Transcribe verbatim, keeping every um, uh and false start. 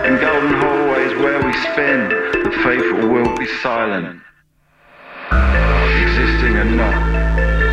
In golden hallways where we spin, the faithful will be silent.